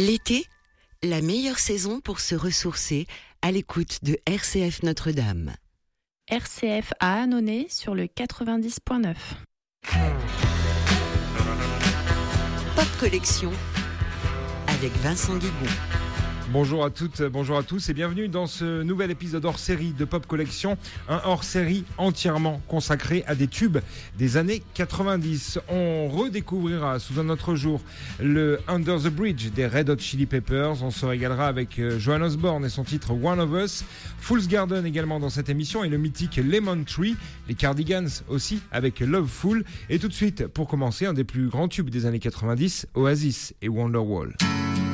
L'été, la meilleure saison pour se ressourcer à l'écoute de RCF Notre-Dame. RCF à Annonay sur le 90.9. Pop Collection avec Vincent Guigon. Bonjour à toutes, bonjour à tous et bienvenue dans ce nouvel épisode hors-série de Pop Collection, un hors-série entièrement consacré à des tubes des années 90. On redécouvrira sous un autre jour le Under the Bridge des Red Hot Chili Peppers. On se régalera avec Joan Osborne et son titre One of Us. Fool's Garden également dans cette émission et le mythique Lemon Tree. Les Cardigans aussi avec Loveful. Et tout de suite, pour commencer, un des plus grands tubes des années 90, Oasis et Wonderwall.